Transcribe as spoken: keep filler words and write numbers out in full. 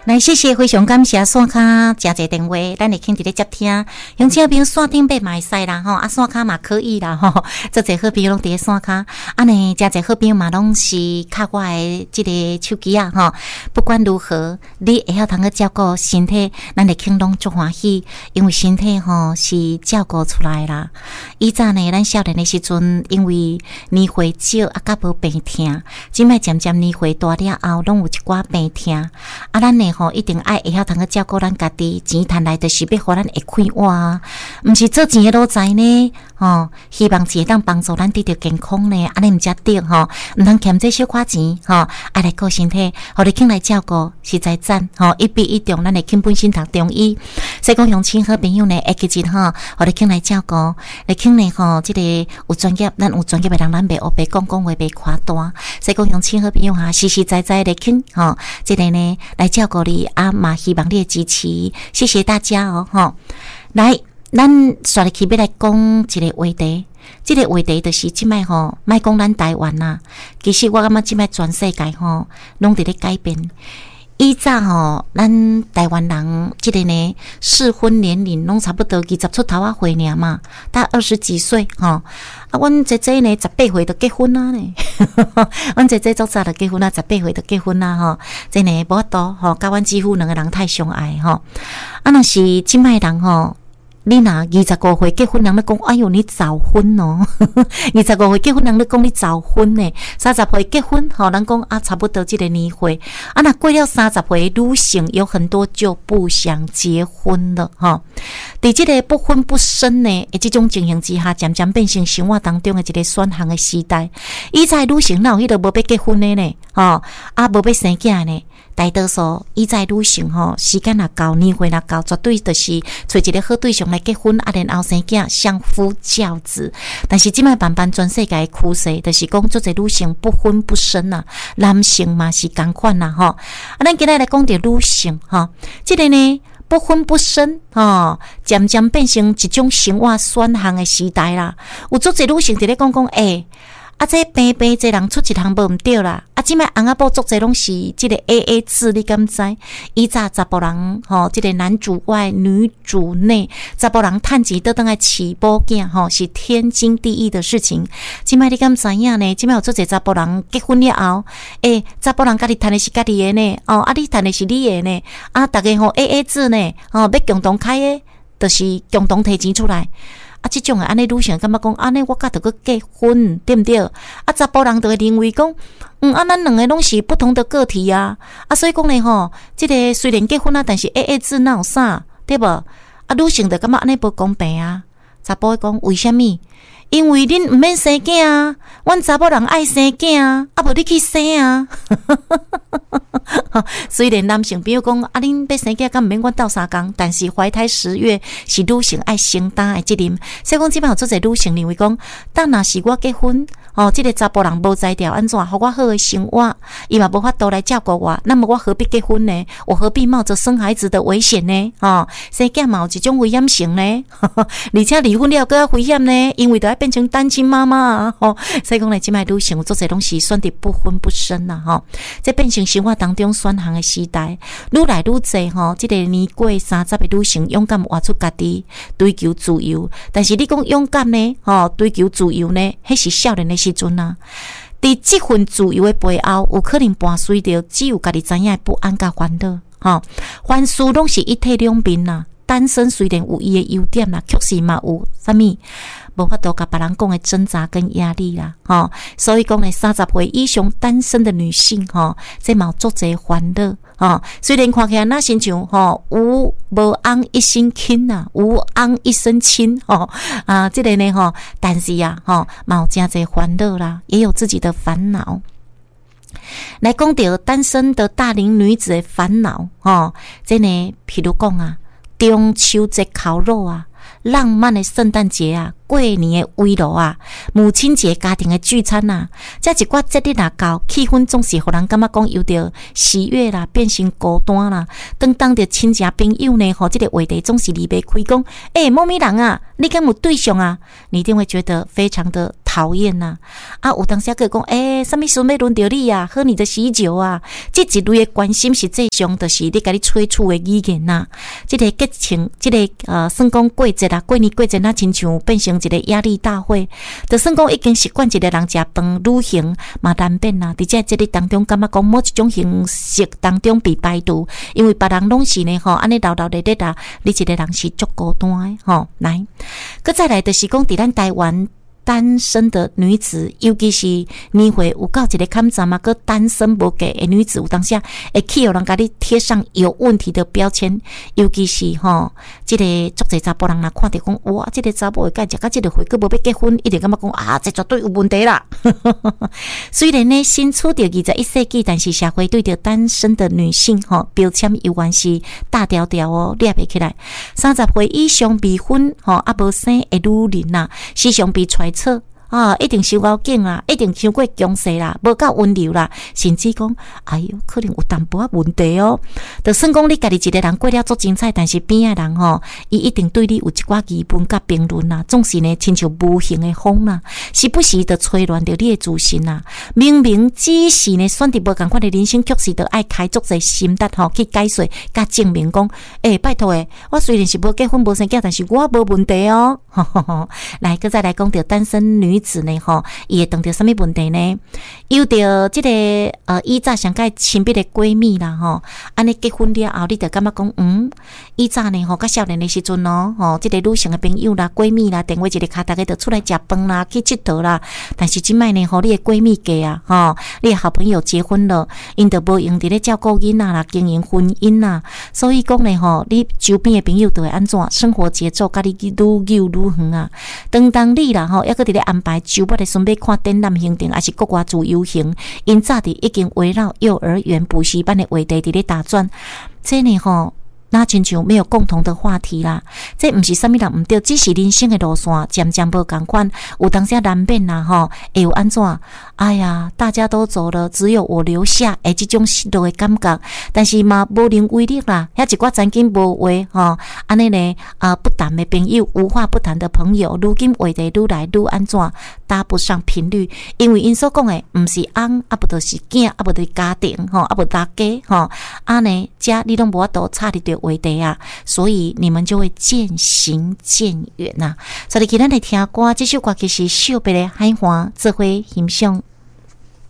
来，谢谢，非常感谢线卡加这电话，咱会肯直接接听。用这边线顶被买使啦吼，啊线卡嘛可以啦吼。这些好朋友拢伫线卡，安尼加这好朋友嘛拢是靠我的这个手机啊吼。不管如何，你会晓通去照顾身体，咱会肯拢足欢喜，因为身体吼是照顾出来啦。以前呢，咱少年的时阵，因为年岁少啊，甲无病痛，即摆渐渐年岁大了后，拢有一寡病痛啊，咱呢。吼，一定爱会晓通去照顾咱家己，钱赚来就是要互咱会快活啊，毋是做钱的路财呢。吼，希望是会当帮助咱得到健康呢，安尼毋才对吼，毋通欠这小块钱吼，爱来顾身体，互你肯来照顾，实在赞吼，一比一中，咱会肯本身读中医，所以讲乡亲好朋友呢，会记住吼，互你肯来照顾，来肯呢吼，即、这个有专业，咱有专业的人，咱袂黑白讲讲话袂夸大，所以讲乡亲好朋友哈，实实在在的肯吼，即、这个呢来照顾。啊嘛，希望你的支持，谢谢大家哦吼。来，咱刷入去要来讲一个话题，这个话题就是即摆吼，莫讲咱台湾啦，其实我感觉即摆全世界吼，拢伫咧改变。以前吼，咱台湾人即个呢，适婚年龄拢差不多二十出头啊岁尔嘛，大二十几岁吼。啊，阮姐姐呢，十八岁就结婚啦呢。阮姐姐早早就结婚啦，十八岁就结婚啦吼。真呢无法度吼，甲阮几乎两个人太相爱吼。啊，若是即摆人吼。你若二十五岁结婚，人咧讲，哎哟，你早婚哦！二十五岁结婚，人咧讲你早婚呢。三十岁结婚，吼，人讲啊，差不多这个年岁。啊，那过了三十岁，女性有很多就不想结婚了，哈。伫这个不婚不生呢，这种情形之下，渐渐变成生活当中的一个选项的时代。以前女性哪有迄个无要结婚的呢？吼，啊，无要生囝呢？大多数以前女性吼，时间若到，年岁若到，绝对就是找一个好对象来结婚，啊，然后生囝，相夫教子。但是即摆慢慢全世界的趋势，就是讲做者女性不婚不生啊，男性嘛是同款啦吼。啊，咱今日来讲着女性吼，即个呢不婚不生吼，渐渐变成一种生活选项的时代啦。有做者女性伫咧讲讲，诶、欸。啊，这平平这人出一项无毋对啦！啊，即摆翁仔某做这拢是即个 A A 制，你敢知？以前查甫人吼，即、這個男主外女主内，查甫人趁钱倒转来饲某囝吼，是天经地义的事情。即摆你敢知影呢？即摆有做这查甫人结婚了后，诶、欸，查甫人家己趁的是家己的呢，哦，啊，你趁的是你的呢，啊，大家吼 A A 制呢，哦，要共同开的，就是共同摕钱出来。啊，这种诶，安尼女性感觉讲，安尼我甲着去结婚，对不对？啊，查甫人就会认为讲，嗯，啊，咱两个拢是不同的个体啊，啊，所以讲咧吼，这个虽然结婚啊，但是 A A 制哪有啥，对无？啊，女性就感觉安尼无公平啊。查甫讲为虾米？因为恁毋免生囝啊，阮查某人爱生囝啊，啊无你去生啊。虽然男性朋友讲啊，恁要生囝，敢毋免阮斗相共，但是怀胎十月是女性爱承担的责任。所以讲，即摆有做者女性认为讲，当若是我结婚，哦，即、這個查甫人无才调安怎，互我好的生活，伊嘛无法度来照顾我，那么我何必结婚呢？我何必冒着生孩子的危险呢？哦，生囝嘛有一种危险性呢，而且离婚了更加危险呢，因为都要变成单亲妈妈啊！吼、哦，所以讲咧，即摆女性有做者拢是选择不婚不生啦，吼、哦，这变成生活当中选项的时代，愈来愈济吼，即、這個年过三十的女性勇敢活出家己，追求自由。但是你讲勇敢呢？吼、哦，追求自由呢？迄是少年的时阵啊。伫这份自由的背后，有可能伴随着只有家己知影的不安甲烦恼。吼、哦，凡事拢是一体两面呐。单身虽然有伊的优点啦，确实嘛有啥物无法度甲别人讲的挣扎跟压力啦，吼、哦，所以讲咧，三十岁以上单身的女性，吼、哦，这嘛有足侪烦恼，吼、哦，虽然看起来那亲像吼有无翁一身轻呐，有翁一身轻，吼、哦、啊，这个呢吼，但是啊，吼嘛有真侪烦恼啦，也有自己的烦恼。来讲到单身的大龄女子的烦恼，吼、哦，这呢，譬如讲啊。中秋节烤肉啊，浪漫的圣诞节啊，过年的围炉啊，母亲节家庭的聚餐啊，这一寡节日啊到，气氛总是互人感觉讲有着喜悦啦，变成孤单啦。当当着亲戚朋友呢，吼，这个话题总是离不开讲，诶、欸，某某人啊，你敢有对象啊？你一定会觉得非常的讨厌呐、啊！啊，有当时个讲，诶、欸，什么时候要轮到你啊？喝你的喜酒啊！这一类的关心实际上就是你甲你催促的语言呐、啊。这个激情，这个呃，算讲过节啦，过年过节那亲像变成一个压力大会，就算讲已经习惯一个人食饭、旅行嘛难免啦。而且这个当中，感觉讲某一种形式当中被排除，因为别人拢是呢吼，安尼老老咧咧啦，你一个人是足孤单的吼。来，搁再来就是讲，伫咱台湾单身的女子，尤其是年岁有到一个坎站嘛，搁单身无嫁的女子，有当时会去有人甲你贴上有问题的标签，尤其是吼，即、這个足侪查甫人若看到讲，哇，即、這个查甫会甲食到即个岁，佫无要结婚，一定感觉讲啊，这绝对有问题啦。虽然呢，新处着二十一世纪，但是社会对着单身的女性吼标签依然是大条条哦，抓袂起来。三十岁以上未婚吼，啊无生的女人呐，时常被揣测啊，一定伤高劲啦，一定伤过强势啦，无够温柔啦，甚至讲，哎哟，可能有淡薄仔问题哦。就算讲你家己一个人过了足精彩，但是边仔人吼，伊一定对你有一寡疑问甲评论啦，总是呢，亲像无形的风啦，时不时的吹乱着你的自信啦。明明只是呢，选择无共款的人生，确实着爱开足侪心力吼，去解说甲证明讲，诶、欸，拜托诶，我虽然是无结婚无生囝，但是我无问题哦。呵呵呵来，搁再来讲着单身女子呢，吼，伊会碰到什么问题呢？有着即、這个呃，以前上界亲密的闺蜜啦，吼，安尼结婚了后，你就感觉讲，嗯，以前呢，吼，甲少年的时阵咯，吼，即、這個女性的朋友啦、闺蜜啦，電話一個卡，大家就出來食飯啦、去佚佗啦。但是即擺呢，吼，你的闺蜜嫁啊，吼，你的好朋友結婚了，因就無用伫咧照顧囡仔啦、經營婚姻啦，所以講呢，吼，你周邊的朋友就會安怎生活節奏，甲你愈久愈遠啊。當當你啦，吼，抑閣伫咧安排周末的準備看展覽行程，還是國外自由行，因早佇已經圍繞幼兒園補習班的話題伫咧打轉，這呢吼。那親像沒有共同的話題啦，這毋是啥物人毋對，只是人生的路線漸漸無共款，有當時難免啦吼，會有安怎？哎呀，大家都走了，只有我留下，誒，這種失落的感覺，但是嘛無能為力啦，遐一寡曾經無話吼，安尼呢啊不談的朋友，無話不談的朋友，如今話題愈來愈安怎搭不上頻率，因為因所講的毋是翁，啊不就是囝，啊不就是家庭吼，啊不大家吼，安尼遮你攏無法度插入着話題啊，所以你們就會漸行漸遠吶。所以今日來聽歌，這首歌其實惜別的海華，做伙欣賞。